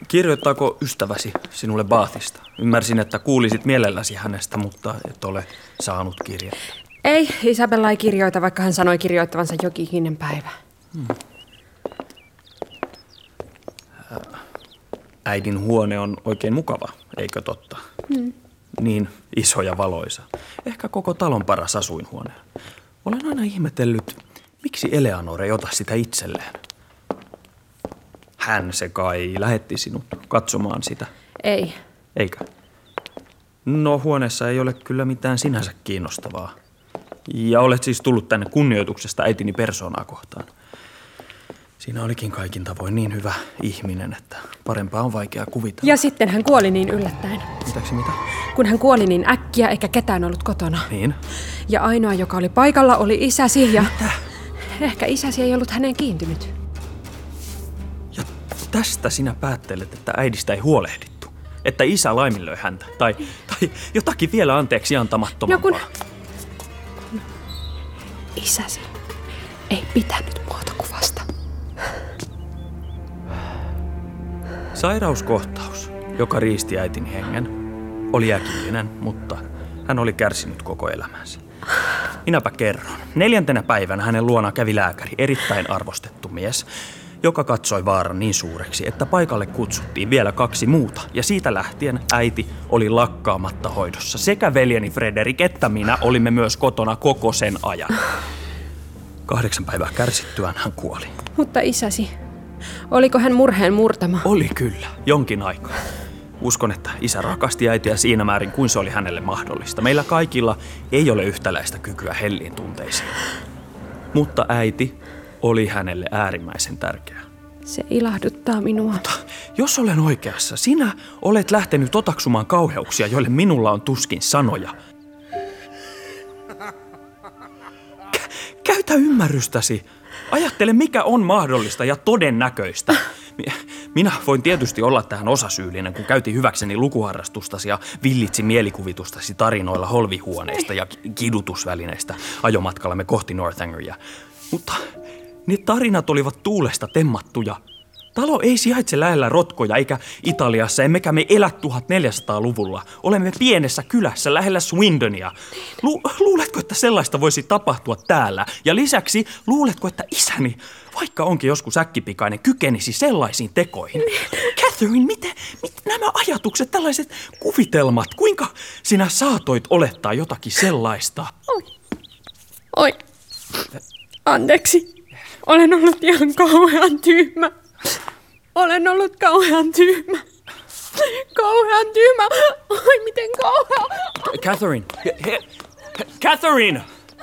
Kirjoittaako ystäväsi sinulle Bathista? Ymmärsin, että kuulisit mielelläsi hänestä, mutta et ole saanut kirjettä. Ei, Isabella ei kirjoita, vaikka hän sanoi kirjoittavansa jokin ikinen päivä. Äidin huone on oikein mukava, eikö totta? Niin iso ja valoisa. Ehkä koko talon paras asuinhuone. Olen aina ihmetellyt, miksi Eleanor ei ota sitä itselleen. Hän se kai lähetti sinut katsomaan sitä. Ei. Eikä? No, huoneessa ei ole kyllä mitään sinänsä kiinnostavaa. Ja olet siis tullut tänne kunnioituksesta äitini persoonaa kohtaan. Siinä olikin kaikin tavoin niin hyvä ihminen, että parempaa on vaikea kuvitella. Ja sitten hän kuoli niin yllättäen. Mitä? Kun hän kuoli niin äkkiä, eikä ketään ollut kotona. Niin? Ja ainoa, joka oli paikalla, oli isäsi ja... Mitä? Ehkä isäsi ei ollut häneen kiintynyt. Ja tästä sinä päättelet, että äidistä ei huolehdittu. Että isä laiminlöi häntä. Tai jotakin vielä anteeksi antamattomampaa. No kun isäsi ei pitänyt muotokuvasta. Sairauskohtaus, joka riisti äitini hengen, oli äkillinen, mutta hän oli kärsinyt koko elämänsä. Minäpä kerron. 4. päivänä hänen luona kävi lääkäri, erittäin arvostettu mies, joka katsoi vaaran niin suureksi, että paikalle kutsuttiin vielä 2 muuta. Ja siitä lähtien äiti oli lakkaamatta hoidossa. Sekä veljeni Frederik että minä olimme myös kotona koko sen ajan. 8 päivää kärsittyään hän kuoli. Mutta isäsi, oliko hän murheen murtama? Oli kyllä, jonkin aikaa. Uskon, että isä rakasti äitiä siinä määrin kuin se oli hänelle mahdollista. Meillä kaikilla ei ole yhtäläistä kykyä helliin tunteisiin. Mutta äiti oli hänelle äärimmäisen tärkeä. Se ilahduttaa minua. Mutta jos olen oikeassa, sinä olet lähtenyt otaksumaan kauheuksia, joille minulla on tuskin sanoja. Käytä ymmärrystäsi. Ajattele, mikä on mahdollista ja todennäköistä. Minä voin tietysti olla tähän osasyyllinen, kun käytin hyväkseni lukuharrastustasi ja villitsin mielikuvitustasi tarinoilla holvihuoneista ja kidutusvälineistä ajomatkallamme kohti Northangeria. Mutta ne tarinat olivat tuulesta temmattuja. Talo ei sijaitse lähellä rotkoja eikä Italiassa, emmekä me elä 1400-luvulla. Olemme pienessä kylässä lähellä Swindonia. Luuletko, että sellaista voisi tapahtua täällä? Ja lisäksi, luuletko, että isäni, vaikka onkin joskus äkkipikainen, kykenisi sellaisiin tekoihin? Catherine, miten nämä ajatukset, tällaiset kuvitelmat, kuinka sinä saatoit olettaa jotakin sellaista? Oi. Anteeksi. Olen ollut ihan kauhean tyhmä. Olen ollut kauhean tyhmä. Kauhean tyhmä. Oi, miten kauhean. Catherine! Catherine!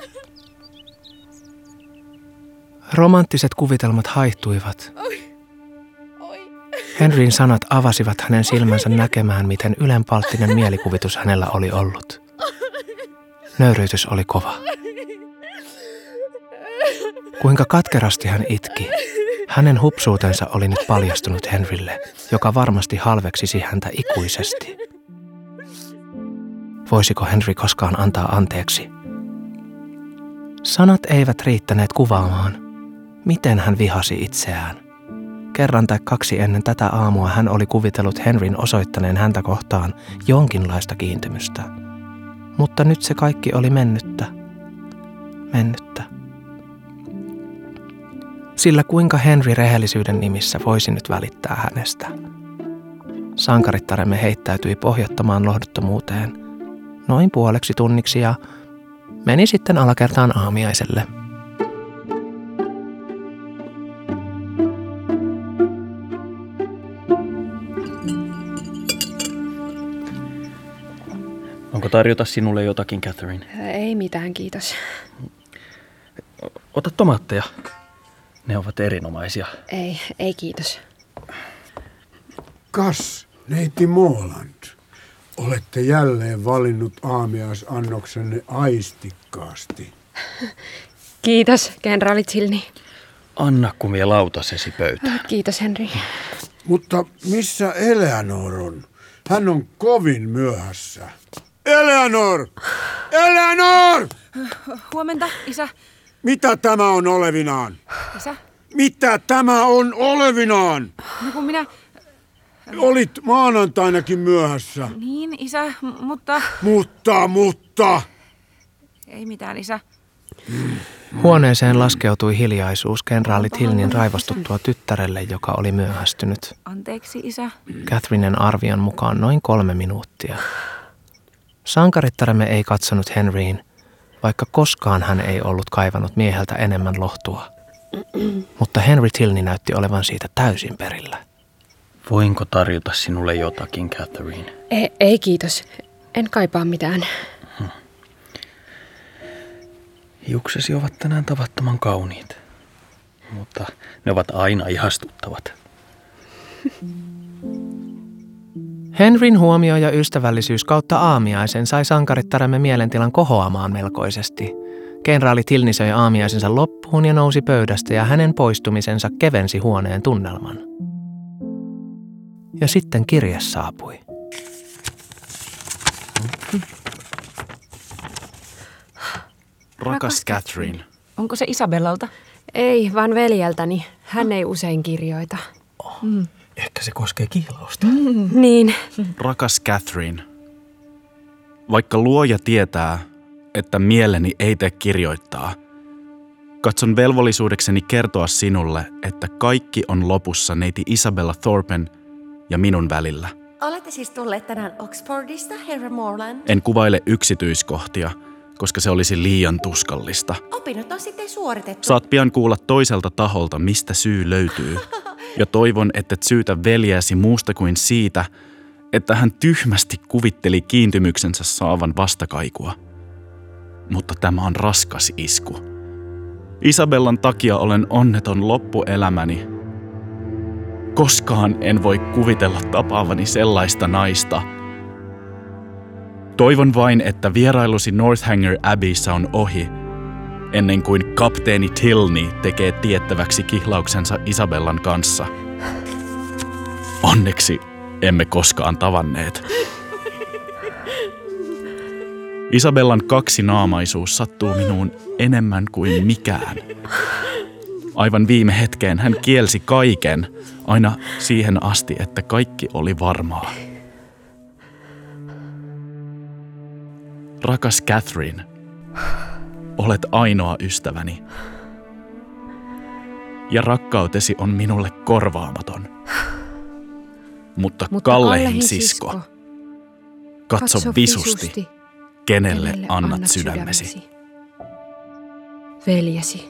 Romanttiset kuvitelmat haihtuivat. Henryn sanat avasivat hänen silmänsä näkemään, miten ylenpalttinen mielikuvitus hänellä oli ollut. Nöyryytys oli kova. Kuinka katkerasti hän itki. Hänen hupsuutensa oli nyt paljastunut Henrylle, joka varmasti halveksisi häntä ikuisesti. Voisiko Henry koskaan antaa anteeksi? Sanat eivät riittäneet kuvaamaan, miten hän vihasi itseään. Kerran tai 2 ennen tätä aamua hän oli kuvitellut Henryn osoittaneen häntä kohtaan jonkinlaista kiintymystä. Mutta nyt se kaikki oli mennyttä. Sillä kuinka Henry rehellisyyden nimissä voisi nyt välittää hänestä? Sankarittaremme heittäytyi pohjattomaan lohduttomuuteen noin puoleksi tunniksi ja meni sitten alakertaan aamiaiselle. Onko tarjota sinulle jotakin, Catherine? Ei mitään, kiitos. Ota tomaatteja. Ne ovat erinomaisia. Ei kiitos. Kas, neiti Moland. Olette jälleen valinnut aamiaisannoksenne aistikkaasti. Kiitos, kenraali Chilney. Anna kumia lautasesi pöytään. Kiitos, Henry. Mutta missä Eleanor on? Hän on kovin myöhässä. Eleanor! Eleanor! Huomenta, isä. Mitä tämä on olevinaan? Isä? Mitä tämä on olevinaan? No kun minä... Olit maanantainakin myöhässä. Niin, isä, mutta... Mutta. Ei mitään, isä. Huoneeseen laskeutui hiljaisuus kenraali Tilnin raivostuttua tyttärelle, joka oli myöhästynyt. Anteeksi, isä. Catherinen arvion mukaan noin 3 minuuttia. Sankarittaremme ei katsonut Henryin, vaikka koskaan hän ei ollut kaivannut mieheltä enemmän lohtua. Mutta Henry Tilney näytti olevan siitä täysin perillä. Voinko tarjota sinulle jotakin, Catherine? Ei kiitos. En kaipaa mitään. Hiuksesi ovat tänään tavattoman kauniit, mutta ne ovat aina ihastuttavat. Henryn huomio ja ystävällisyys kautta aamiaisen sai sankarittaremme mielentilan kohoamaan melkoisesti. Kenraali Tilney söi aamiaisensa loppuun ja nousi pöydästä ja hänen poistumisensa kevensi huoneen tunnelman. Ja sitten kirje saapui. Rakas Catherine. Onko se Isabellalta? Ei, vaan veljeltäni. Hän ei usein kirjoita. Ehkä se koskee kihlausta. Niin. Rakas Catherine. Vaikka luoja tietää, että mieleni ei tee kirjoittaa, katson velvollisuudekseni kertoa sinulle, että kaikki on lopussa neiti Isabella Thorpen ja minun välillä. Olette siis tulleet tänään Oxfordista, herra Morland? En kuvaile yksityiskohtia, koska se olisi liian tuskallista. Opinnot on sitten suoritettu. Saat pian kuulla toiselta taholta, mistä syy löytyy. Ja toivon, ettet syytä veljeäsi muusta kuin siitä, että hän tyhmästi kuvitteli kiintymyksensä saavan vastakaikua. Mutta tämä on raskas isku. Isabellan takia olen onneton loppuelämäni. Koskaan en voi kuvitella tapaavani sellaista naista. Toivon vain, että vierailusi Northanger Abbeyssä on ohi, ennen kuin kapteeni Tilney tekee tiettäväksi kihlauksensa Isabellan kanssa. Onneksi emme koskaan tavanneet. Isabellan kaksinaamaisuus sattuu minuun enemmän kuin mikään. Aivan viime hetkeen hän kielsi kaiken, aina siihen asti, että kaikki oli varmaa. Rakas Catherine, olet ainoa ystäväni. Ja rakkautesi on minulle korvaamaton. Mutta kallehin sisko, katso visusti, kenelle annat sydämesi. Veljesi.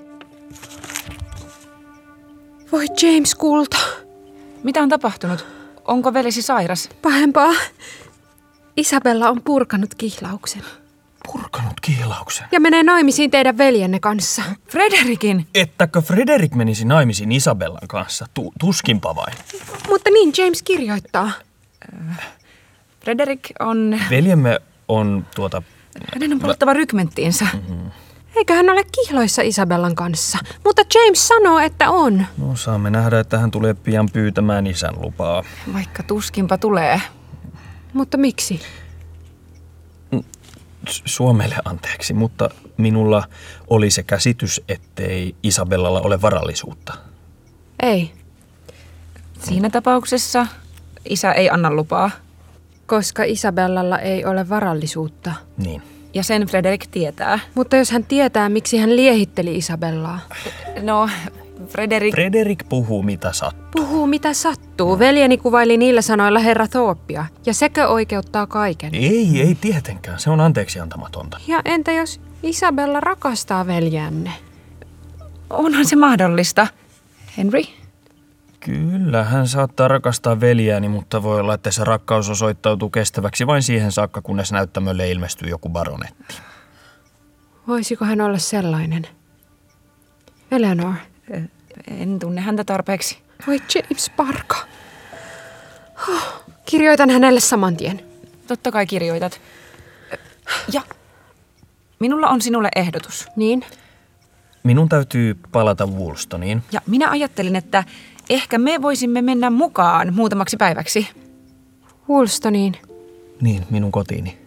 Voi James kulta. Mitä on tapahtunut? Onko velesi sairas? Pahempaa. Isabella on purkanut kihlauksen. Purkanut kihlauksen. Ja menee naimisiin teidän veljenne kanssa. Frederickin! Ettäkö Frederick menisi naimisiin Isabellan kanssa? Tuskinpa vain. Mutta niin James kirjoittaa. Frederick on... Veljemme on Hänen on palattava rykmenttiinsä. Eikö hän ole kihloissa Isabellan kanssa? Mutta James sanoo, että on. No saamme nähdä, että hän tulee pian pyytämään isän lupaa. Vaikka tuskinpa tulee. Mutta miksi? Suomelle anteeksi, mutta minulla oli se käsitys, ettei Isabellalla ole varallisuutta. Ei, Siinä tapauksessa isä ei anna lupaa. koska Isabellalla ei ole varallisuutta. Niin. Ja sen Frederick tietää. Mutta jos hän tietää, miksi hän liehitteli Isabellaa. No, Frederick puhuu mitä sattuu. Puhuu mitä sattuu. Veljeni kuvaili niillä sanoilla herra Thorpea. Ja sekö oikeuttaa kaiken? Ei tietenkään. Se on anteeksi antamatonta. Ja entä jos Isabella rakastaa veljänne? onhan se mahdollista. Henry? Kyllä, hän saattaa rakastaa veljääni, mutta voi olla, että se rakkaus osoittautuu kestäväksi vain siihen saakka, kunnes näyttämölle ilmestyy joku baronetti. Voisiko hän olla sellainen? Eleanor. En tunne häntä tarpeeksi. Voi James Parka. Kirjoitan hänelle saman tien. Totta kai kirjoitat. Ja minulla on sinulle ehdotus. Niin? Minun täytyy palata Woolstoniin. Ja minä ajattelin, että ehkä me voisimme mennä mukaan muutamaksi päiväksi. Woolstoniin. Niin, minun kotiini.